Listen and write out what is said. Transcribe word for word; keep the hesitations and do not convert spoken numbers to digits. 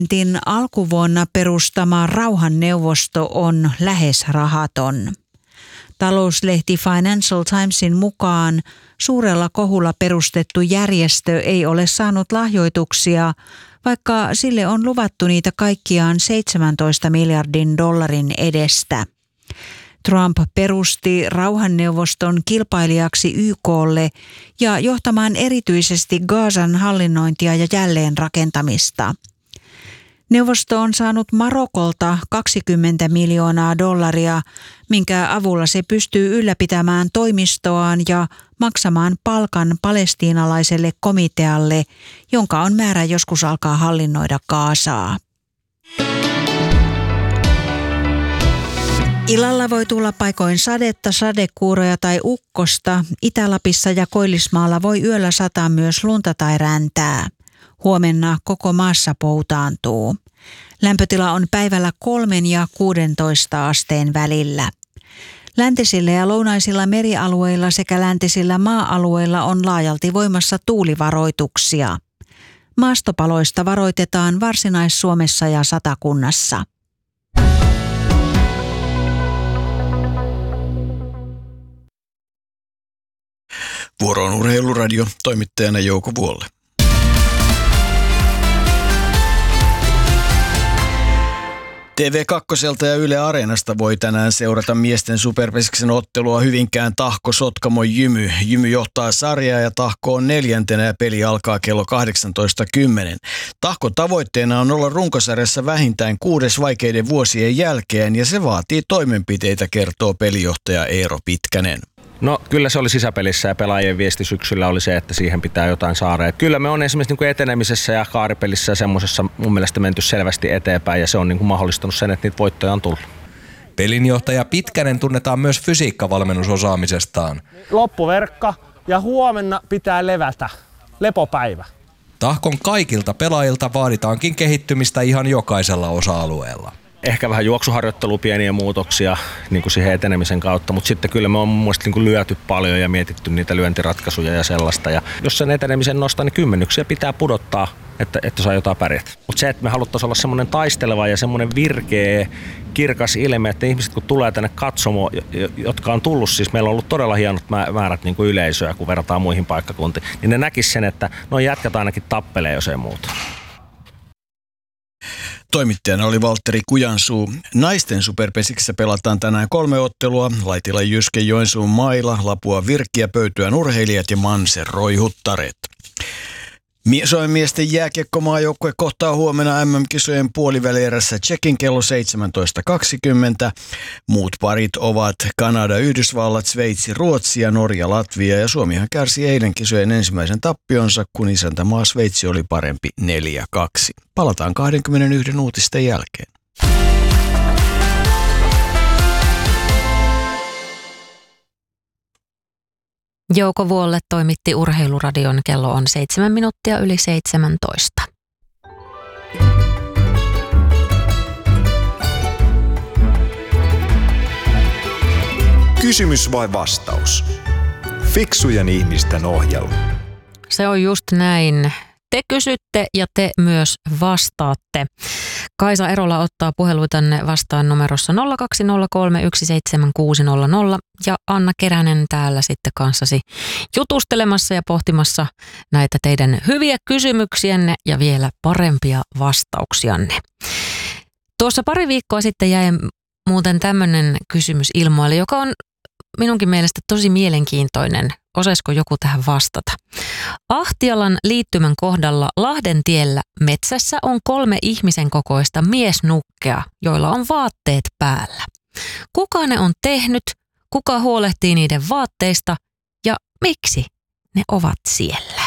Tin alkuvuonna perustama rauhanneuvosto on lähes rahaton. Talouslehti Financial Timesin mukaan suurella kohulla perustettu järjestö ei ole saanut lahjoituksia, vaikka sille on luvattu niitä kaikkiaan seitsemäntoista miljardin dollarin edestä. Trump perusti rauhanneuvoston kilpailijaksi Y K:lle ja johtamaan erityisesti Gazan hallinnointia ja jälleenrakentamista. Neuvosto on saanut Marokolta kaksikymmentä miljoonaa dollaria, minkä avulla se pystyy ylläpitämään toimistoaan ja maksamaan palkan palestiinalaiselle komitealle, jonka on määrä joskus alkaa hallinnoida Gazaa. Illalla voi tulla paikoin sadetta, sadekuuroja tai ukkosta. Itä-Lapissa ja Koillismaalla voi yöllä sataa myös lunta tai räntää. Huomenna koko maassa poutaantuu. Lämpötila on päivällä kolmen ja kuudentoista asteen välillä. Läntisillä ja lounaisilla merialueilla sekä läntisillä maa-alueilla on laajalti voimassa tuulivaroituksia. Maastopaloista varoitetaan Varsinais-Suomessa ja Satakunnassa. Vuoro on Urheiluradio, toimittajana Jouko Vuolle. T V kaksi ja Yle Areenasta voi tänään seurata miesten superpeskisen ottelua Hyvinkään Tahko Sotkamo Jymy. Jymy johtaa sarjaa ja Tahko on neljäntenä ja peli alkaa kello kahdeksantoista kymmenen. Tahkon tavoitteena on olla runkosarjassa vähintään kuudes vaikeiden vuosien jälkeen ja se vaatii toimenpiteitä, kertoo pelijohtaja Eero Pitkänen. No kyllä se oli sisäpelissä ja pelaajien viesti syksyllä oli se, että siihen pitää jotain saada. Et kyllä me on esimerkiksi niin kuin etenemisessä ja kaaripelissä ja semmoisessa mun mielestä menty selvästi eteenpäin ja se on niin kuin mahdollistanut sen, että niitä voittoja on tullut. Pelinjohtaja Pitkänen tunnetaan myös fysiikkavalmennusosaamisestaan. Loppuverkka ja huomenna pitää levätä. Lepopäivä. Tahkon kaikilta pelaajilta vaaditaankin kehittymistä ihan jokaisella osa-alueella. Ehkä vähän juoksuharjoittelua, pieniä muutoksia niin kuin siihen etenemisen kautta, mutta sitten kyllä me on mun mielestä niin kuin lyöty paljon ja mietitty niitä lyöntiratkaisuja ja sellaista. Ja jos sen etenemisen nostaa, niin kymmenyksiä pitää pudottaa, että, että saa jotain pärjätä. Mutta se, että me haluttaisiin olla semmoinen taisteleva ja semmoinen virkeä, kirkas ilme, että ihmiset kun tulee tänne katsomoon, jotka on tullut, siis meillä on ollut todella hienot määrät niin kuin yleisöä, kun verrataan muihin paikkakuntiin, niin ne näkis sen, että no jätkät ainakin tappelee, jos ei muuta. Toimittajana oli Valtteri Kujansuu. Naisten superpesiksessä pelataan tänään kolme ottelua. Laitila Jyske, Joensuun Maila, Lapua Virkki ja Pöytyän urheilijat ja Manser Roihuttaret. Suomen miesten jääkiekkomaajoukkue kohtaa huomenna M M-kisojen puolivälierässä Tšekin kello seitsemäntoista kaksikymmentä. Muut parit ovat Kanada, Yhdysvallat, Sveitsi, Ruotsi ja Norja, Latvia. Ja Suomihan kärsi eilen kisojen ensimmäisen tappionsa, kun isäntämaa Sveitsi oli parempi neljä kaksi. Palataan kaksikymmentäyksi uutisten jälkeen. Jouko Vuolle toimitti Urheiluradion, kello on seitsemän minuuttia yli seitsemäntoista. Kysymys vai vastaus? Fiksujen ihmisten ohjelma. Se on just näin. Te kysytte ja te myös vastaatte. Kaisa Erola ottaa puheluitanne vastaan numerossa nolla kaksi nolla kolme yksi seitsemän kuusi nolla nolla ja Anna Keränen täällä sitten kanssasi jutustelemassa ja pohtimassa näitä teidän hyviä kysymyksiänne ja vielä parempia vastauksianne. Tuossa pari viikkoa sitten jäi muuten tämmöinen kysymys ilmoille, joka on minunkin mielestä tosi mielenkiintoinen. Osaisiko joku tähän vastata? Ahtialan liittymän kohdalla Lahden tiellä metsässä on kolme ihmisen kokoista miesnukkea, joilla on vaatteet päällä. Kuka ne on tehnyt, kuka huolehtii niiden vaatteista ja miksi ne ovat siellä?